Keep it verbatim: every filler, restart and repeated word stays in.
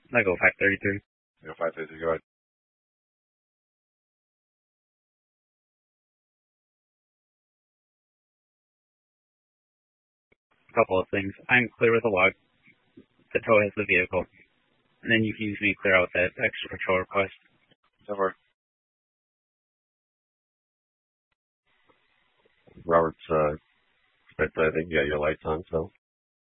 I go five thirty-three. You know, five thirty-three, go ahead. A couple of things. I'm clear with the log. The tow has the vehicle. And then you can use me to clear out that extra patrol request. Over. Robert's, uh, but I think you got your lights on, so